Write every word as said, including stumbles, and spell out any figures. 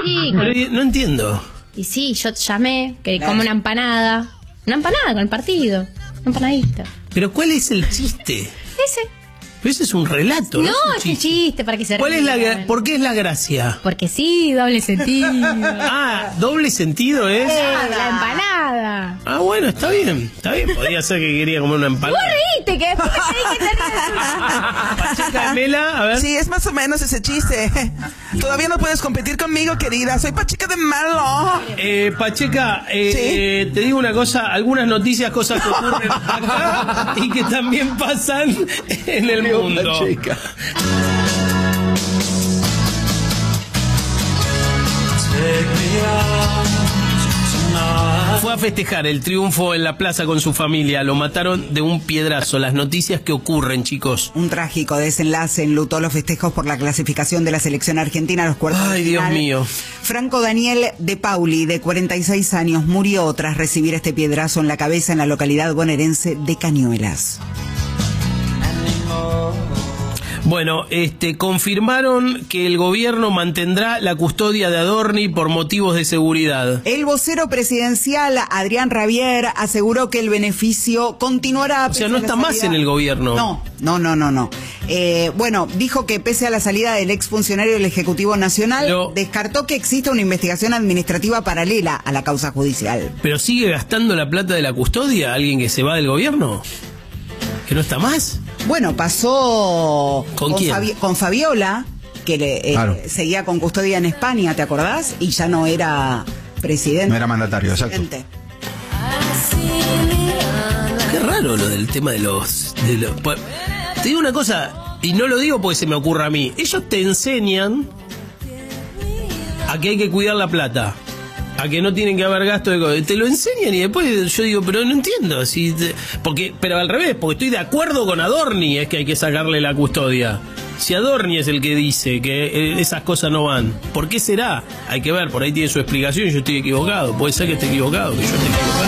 Sí, Pero no entiendo. y sí, yo llamé, que como una empanada. Una empanada con el partido. Una empanadita. Pero ¿cuál es el chiste? Ese. Pero ese es un relato, ¿no? No, es un es un chiste. chiste para que se ¿Cuál es la rían. gra- ¿Por qué es la gracia? Porque sí, doble sentido. Ah, doble sentido es. Eh, la empanada. Ah, bueno, está bien. Está bien. Podría ser que quería comer una Vos empanada. reíste, que después me pedí que te Pacheca, Mela, a ver. Sí, es más o menos ese chiste. Todavía no puedes competir conmigo, querida. Soy Pacheca de Malo. Eh, Pacheca, eh, Sí. eh, te digo una cosa, algunas noticias, cosas que ocurren acá y que también pasan en el mundo. Pacheca. Fue a festejar el triunfo en la plaza con su familia, lo mataron de un piedrazo. Las noticias que ocurren, chicos. Un trágico desenlace enlutó los festejos por la clasificación de la selección argentina a los cuartos de Ay, Dios final. mío. Franco Daniel de Pauli, de cuarenta y seis años, murió tras recibir este piedrazo en la cabeza en la localidad bonaerense de Cañuelas. Bueno, este, confirmaron que el gobierno mantendrá la custodia de Adorni por motivos de seguridad. El vocero presidencial, Adrián Rabier, aseguró que el beneficio continuará. O sea, pese no a la está más salida- en el gobierno. No, no, no, no, no. Eh, bueno, dijo que pese a la salida del exfuncionario del Ejecutivo Nacional, Pero- descartó que exista una investigación administrativa paralela a la causa judicial. ¿Pero sigue gastando la plata de la custodia alguien que se va del gobierno? ¿Que no está más? Bueno, pasó ¿Con quién? Fabi- con Fabiola, que le, eh, Claro. seguía con custodia en España, ¿te acordás? Y ya no era presidente. No era mandatario, exacto. Presidente. Qué raro lo del tema de los... De los pues, te digo una cosa, y no lo digo porque se me ocurra a mí. Ellos te enseñan a que hay que cuidar la plata, a que no tienen que haber gasto de cosas. Te lo enseñan y después yo digo, pero no entiendo. Si te- porque Pero al revés, porque estoy de acuerdo con Adorni, es que hay que sacarle la custodia. Si Adorni es el que dice que eh, esas cosas no van, ¿por qué será? Hay que ver, por ahí tiene su explicación y yo estoy equivocado. Puede ser que esté equivocado, que yo esté equivocado.